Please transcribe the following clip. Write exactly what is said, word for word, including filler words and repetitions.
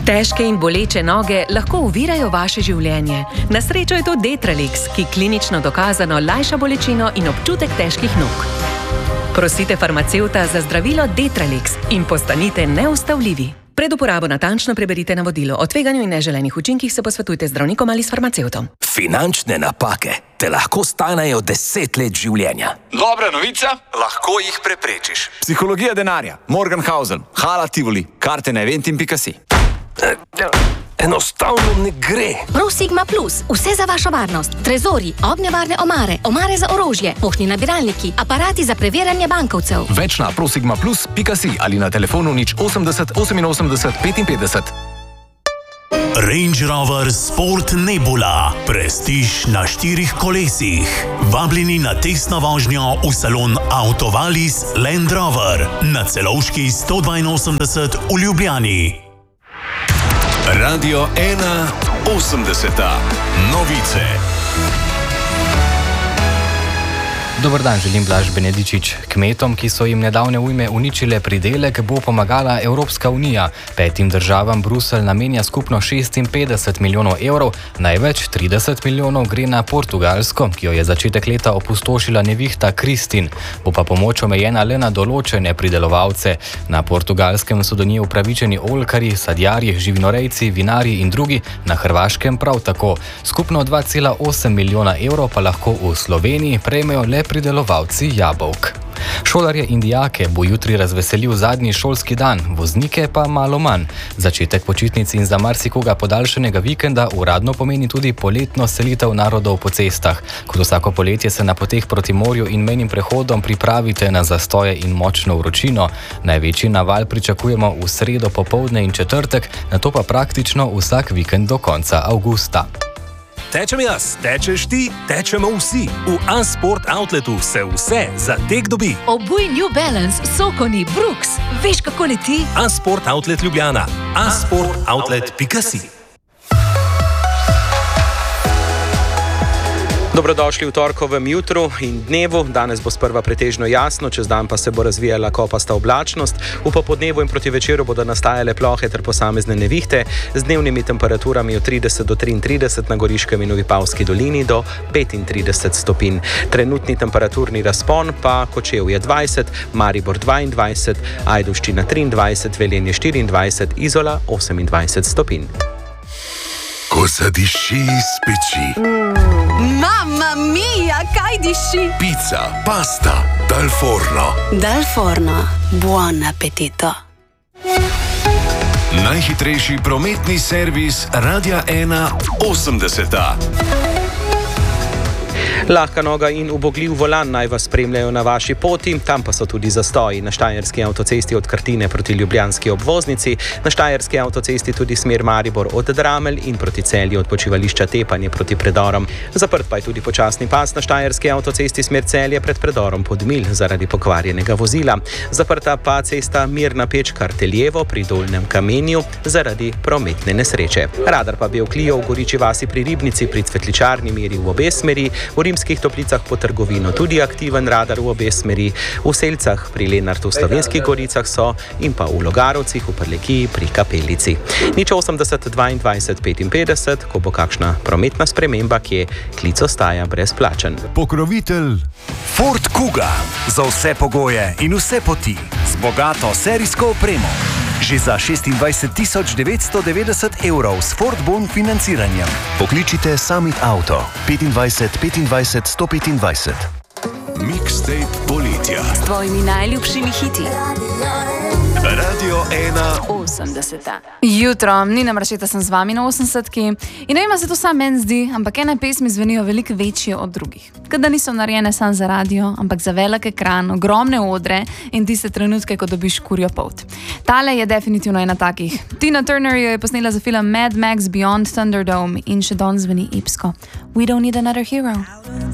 Težke in boleče noge lahko ovirajo vaše življenje. Na srečo je to Detralix, ki klinično dokazano lajša bolečino in občutek težkih nog. Prosite farmacevta za zdravilo Detralix in postanite neustavljivi. Pred uporabo natančno preberite navodilo. O tveganju in neželenih učinkih se posvetujte z zdravnikom ali s farmacevtom. Finančne napake te lahko stanejo deset let življenja. Dobra novica, lahko jih preprečiš. Psihologija denarja, Morgenhausen, Hala Tivoli, karte na eventim pika si. Enostavno ne gre. ProSigma Plus, vse za vašo varnost. Trezori, ognjevarne omare, omare za orožje, poštni nabiralniki, aparati za preverjanje bankovcev. Več na prosigma plus pika si ali na telefonu nič osemdeset oseminosemdeset petinpetdeset. Range Rover Sport Nebula. Prestiž na štirih kolesih. Vabljeni na testno vožnjo v salon Autovalis Land Rover na Celovški sto dvainosemdeset v Ljubljani. Radio ena osemdeseta. Novice. Dober dan, želim Blaž Benedičič. Kmetom, ki so jim nedavne ujme uničile pridelek, bo pomagala Evropska unija. Petim državam Bruselj namenja skupno šestinpetdeset milijonov evrov, največ trideset milijonov gre na Portugalsko, ki jo je začetek leta opustošila nevihta Kristin. Bo pa pomoč omejena le na določene pridelovalce. Na Portugalskem so do nje upravičeni oljkarji, sadjarji, živinorejci, vinarji in drugi, na Hrvaškem prav tako. Skupno dva cela osem milijona evrov pa lahko v Sloveniji prejmejo le pridelovalci jabolk. Šolarje in dijake bo jutri razveselil zadnji šolski dan, voznike pa malo manj. Začetek počitnic in za marsikoga podaljšanega vikenda uradno pomeni tudi poletno selitev narodov po cestah. Kot vsako poletje se na poteh proti morju in mejnim prehodom pripravite na zastoje in močno vročino. Največji naval pričakujemo v sredo popoldne in četrtek, nato pa praktično vsak vikend do konca avgusta. Tečem jaz, tečeš ti, tečemo vsi. V A-Sport Outletu se vse za tek dobi. Obuj New Balance, Sokoni, Brooks. Veš, kako leti? A-Sport Outlet Ljubljana. a sport outlet pika si. Dobrodošli v torkovem jutru in dnevu. Danes bo sprva pretežno jasno, čez dan pa se bo razvijala kopasta oblačnost. V popodnevu in proti večeru bodo nastajale plohe ter posamezne nevihte z dnevnimi temperaturami od trideset do triintrideset na Goriškem in v Vipavski dolini do petintrideset stopinj. Trenutni temperaturni razpon pa Kočevje dvajset, Maribor dvaindvajset, Ajdovščina triindvajset, Velenje štiriindvajset, Izola osemindvajset stopinj. Ko zadiši iz peči. Mamma mia, kaj diši? Pizza, pasta, dal forno. Dal forno, buon appetito. Najhitrejši prometni servis Radia ena osemdeseta. Lahka noga in ubogljiv volan naj vas spremljajo na vaši poti, tam pa so tudi zastoji na Štajerski avtocesti od Krtine proti Ljubljanski obvoznici, na Štajerski avtocesti tudi smer Maribor od Dramelj in proti Celju od počivališča Tepanje proti predorom. Zaprt pa je tudi počasni pas na Štajerski avtocesti smer Celje pred predorom Podmilj zaradi pokvarjenega vozila. Zaprta pa cesta Mirna Peč-Karteljevo pri Dolnjem Kamenju zaradi prometne nesreče. Radar pa bi vklijal v Goriči vasi pri Ribnici pri Cvetličarni meri v obe smeri, v Rimskih Toplicah pod Trgovino tudi aktiven radar v obe smeri, v Selcah pri Lenartu v Slovenskih Goricah so in pa v Logarovcih v Prlekiji pri Kapelici. Nič osemdeset dvaindvajset petinpetdeset, ko bo kakšna prometna sprememba, ki je klic ostaja brezplačen. Pokrovitelj Ford Kuga. Za vse pogoje in vse poti z bogato serijsko opremo. Že za šestindvajset tisoč devetsto devetdeset evrov s Ford Bon financiranjem. Pokličite Summit Auto petindvajset petindvajset sto petindvajset. Mixtape poletja. S tvojimi najljubšimi hiti. Radio ena osemdeseta. Jutro, Nina Mrašeta sem z vami na osemdesetki in ne vem, se to sam meni zdi, ampak ene pesmi zvenijo veliko večje od drugih. Kot da niso narejene samo za radio, ampak za velik ekran, ogromne odre in tiste trenutke, ko dobiš kurjo polt. Tale je definitivno ena takih. Tina Turner jo je posnela za film Mad Max Beyond Thunderdome in še danes zveni epsko. We don't need another hero.